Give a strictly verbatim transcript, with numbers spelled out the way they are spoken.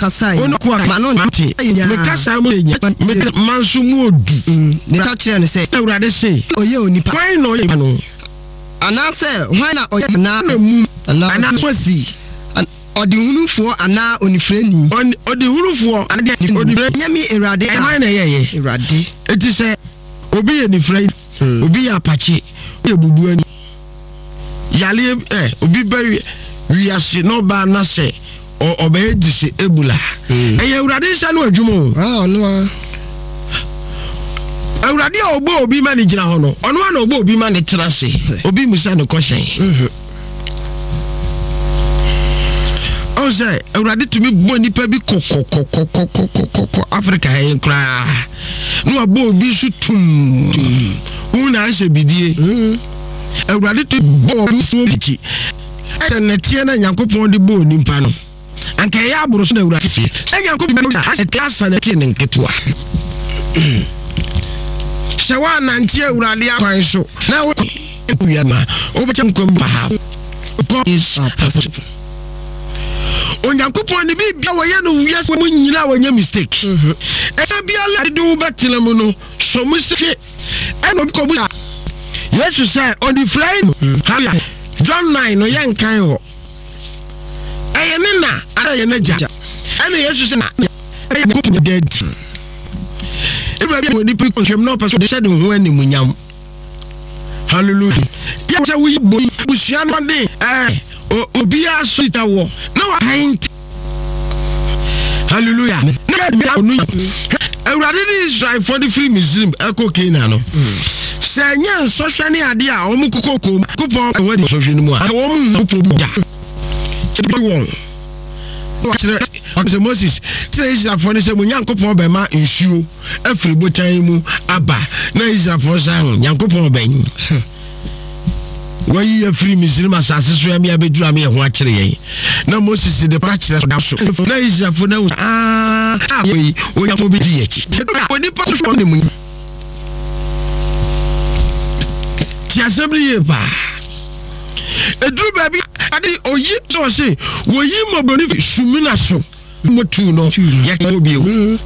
akasa yi ma no nti me kasa mo nya me manso mu odu ne ka kire ne se Awurade se oye onipa kwai no ye no ana se hwan na oye na mu ana ana swasi odi hunufo ana onifreni odi hunufo ana de onifreni nyami Awurade e hwan na ye ye Awurade eti se obi ye nifreni obi ya apache ye bubu ani yale eh obi ba wiase no ba na se obey dise ebula eh Awurade sha no adwumo ah no Awurade ogbo obi ma ne gina ho no ono na ogbo obi ma ne trase obi musa ne koshen mhm o say Awurade tumi bo nipa bi kokokokokokoko Africa hen kra no ogbo obi su tum una ase bidie mhm Awurade to bo so biki enetie na Nyankopon de bo nimpa no anka ya aburo so na Awurade fie Nyankopon bi ase klasa na tie ne nketua Shawa nantie Awurade akwan so na wo ya ma obeche nkom ba God is possible Onyankopon ni bibia wo ye no wiase mu nyina wo nya mistake mhm e bia la de wo betelem no so mu se e no bi ko bu Yesu say on the fly hallelujah John nine no yen kan ho eye ne na aye na ja ene Yesu say na eye ko pun dead e ba bi ni people hwem no person de shed ho animunyam hallelujah ya say we bo busia no de eh obi aso itawo na wa hint hallelujah na ga onu Awurade Israel for the free Muslim eko Canaan no se nya nsoswe ne ade a omu kokoko kupon we de soswe ni mu a wo mu kupon ja e won Ose Moses say Israel for se mu Nyankopon be ma nsuo afiri botan mu aba na Israel for san Nyankopon be nyi wayi afiri Muslim asase so am ya beduru am ye ho akire yen na Moses de pa kire so na Israel for na ah we we ya fo bi di echi oni pa so ne mu ti assembly ba edru baby ade oyi so say woyi moboni sumina so motu no ya ko bi o